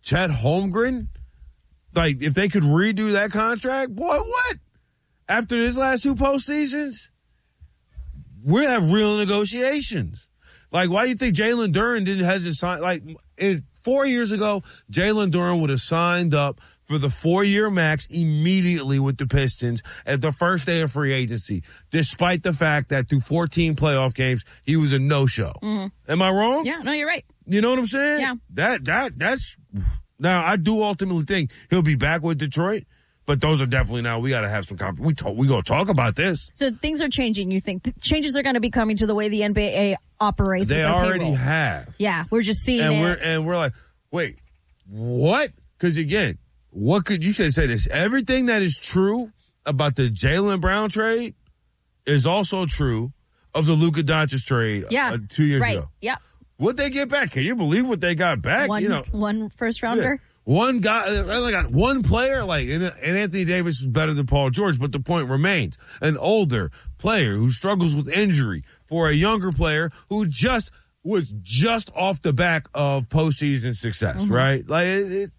Chet Holmgren, like if they could redo that contract, boy, what? After his last 2 postseasons, we have real negotiations. Like, why do you think Jalen Duren hasn't signed? Like, 4 years ago, Jalen Duren would have signed up for the 4-year max immediately with the Pistons at the first day of free agency, despite the fact that through 14 playoff games, he was a no-show. Mm-hmm. Am I wrong? Yeah, no, you're right. You know what I'm saying? Yeah. That's now I do ultimately think he'll be back with Detroit, but those are definitely now we got to have some we gonna talk about this. So things are changing. You think changes are going to be coming to the way the NBA operates? They with their already payroll. have. Yeah, we're just seeing it. We're like, wait, what? Because again, what could you say this? Everything that is true about the Jaylen Brown trade is also true of the Luka Doncic trade 2 years ago. Yeah. What'd they get back? Can you believe what they got back? One first rounder. Yeah. One guy, I only got one player, and Anthony Davis is better than Paul George, but the point remains. An older player who struggles with injury for a younger player who was just off the back of postseason success, right? Like,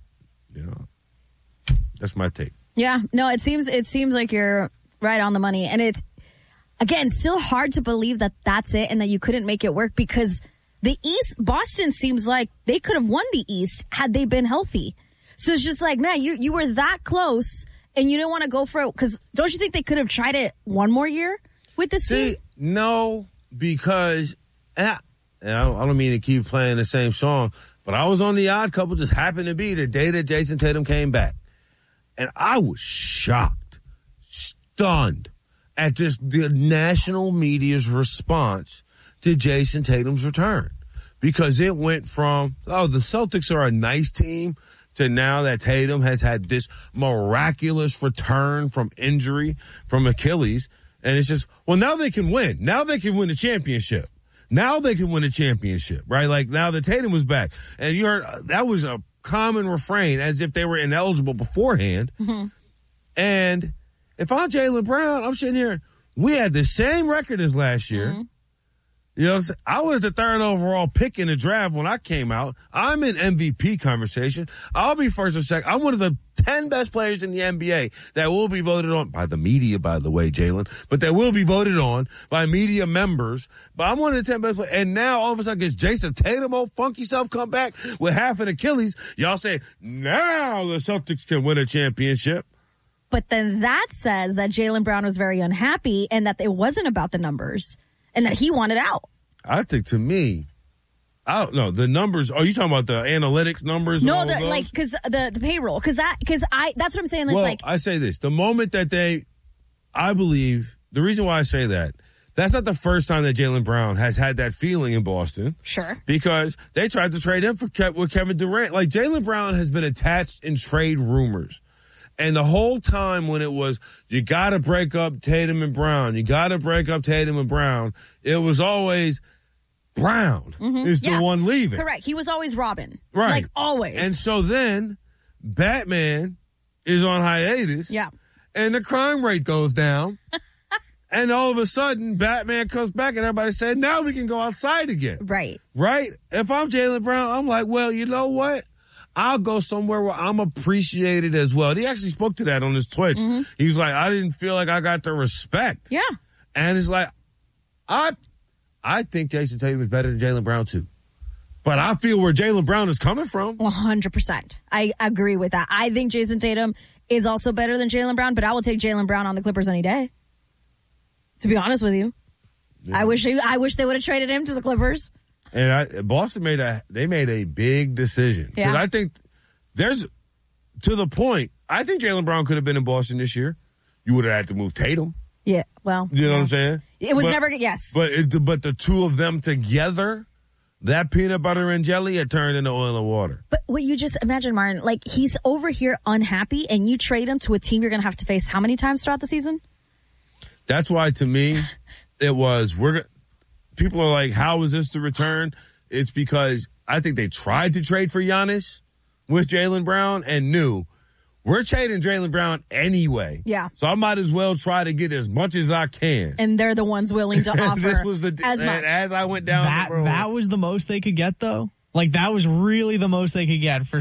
that's my take. Yeah, no, it seems like you're right on the money. And it's, again, still hard to believe that that's it and that you couldn't make it work because the East, Boston seems like they could have won the East had they been healthy. So it's just like, man, you were that close and you didn't want to go for it because don't you think they could have tried it one more year with this team? No, because, and I don't mean to keep playing the same song, but I was on The Odd Couple, just happened to be the day that Jason Tatum came back. And I was shocked, stunned at just the national media's response to Jason Tatum's return. Because it went from, the Celtics are a nice team, to now that Tatum has had this miraculous return from injury, from Achilles. And it's just, well, now they can win. Now they can win the championship. Now they can win a championship, right? Like now that Tatum was back. And you heard, that was a common refrain as if they were ineligible beforehand. Mm-hmm. And if I'm Jaylen Brown, I'm sitting here, we had the same record as last year. Mm-hmm. You know what I'm saying? I was the 3rd overall pick in the draft when I came out. I'm in MVP conversation. I'll be first or second. I'm one of the 10 best players in the NBA that will be voted on by the media, by the way, Jalen, but that will be voted on by media members. But I'm one of the 10 best players. And now all of a sudden gets Jason Tatum, old funky self, come back with half an Achilles. Y'all say, now the Celtics can win a championship. But then that says that Jaylen Brown was very unhappy and that it wasn't about the numbers. And that he wanted out. I think to me, I don't know the numbers. Are you talking about the analytics numbers? No, because the payroll. Because that's what I'm saying. Well, I say this: the moment that I believe the reason why I say that's not the first time that Jaylen Brown has had that feeling in Boston. Sure, because they tried to trade him with Kevin Durant. Like Jaylen Brown has been attached in trade rumors. And the whole time when it was, you got to break up Tatum and Brown, it was always Brown is the one leaving. Correct. He was always Robin. Right. Like always. And so then Batman is on hiatus. Yeah. And the crime rate goes down. And all of a sudden, Batman comes back and everybody said, now we can go outside again. Right. Right? If I'm Jaylen Brown, I'm like, well, you know what? I'll go somewhere where I'm appreciated as well. He actually spoke to that on his Twitch. Mm-hmm. He's like, I didn't feel like I got the respect. Yeah. And it's like, I think Jason Tatum is better than Jaylen Brown too. But I feel where Jaylen Brown is coming from. 100%. I agree with that. I think Jason Tatum is also better than Jaylen Brown, but I will take Jaylen Brown on the Clippers any day. To be honest with you. Yeah. I wish they would have traded him to the Clippers. And Boston made a big decision. Yeah. I think to the point, I think Jaylen Brown could have been in Boston this year. You would have had to move Tatum. Yeah, well. You know what I'm saying? It was never, yes. But the two of them together, that peanut butter and jelly had turned into oil and water. But what you just imagine, Martin, like he's over here unhappy and you trade him to a team you're going to have to face how many times throughout the season? That's why to me, it was, people are like, how is this the return? It's because I think they tried to trade for Giannis with Jaylen Brown and knew we're trading Jaylen Brown anyway. Yeah. So I might as well try to get as much as I can. And they're the ones willing to offer this was as much. As I went down that was the most they could get, though? Like, that was really the most they could get for